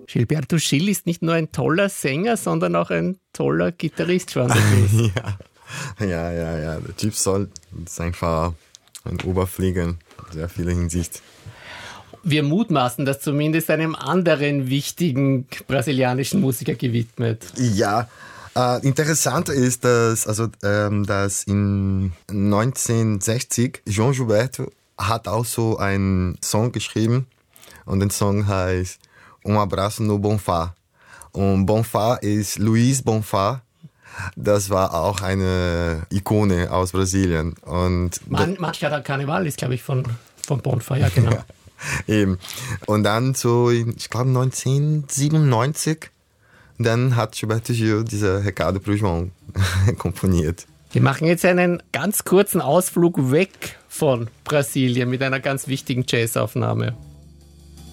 Gilberto Gil ist nicht nur ein toller Sänger, sondern auch ein toller Gitarrist, Joan de Cruz. Ja. Der Typ ist einfach ein Oberflieger in sehr vieler Hinsicht. Wir mutmaßen das zumindest einem anderen wichtigen brasilianischen Musiker gewidmet. Ja, interessant ist, dass in 1960 João Gilberto hat auch so einen Song geschrieben und der Song heißt Abraço no Bonfá. Und Bonfá ist Luiz Bonfá. Das war auch eine Ikone aus Brasilien. Und Manchada Carnaval ist, glaube ich, von Bonfá, ja genau. Ja, eben. Und dann so, ich glaube 1997, dann hat Gilberto Gil diese Recado pro João komponiert. Wir machen jetzt einen ganz kurzen Ausflug weg von Brasilien mit einer ganz wichtigen Jazzaufnahme.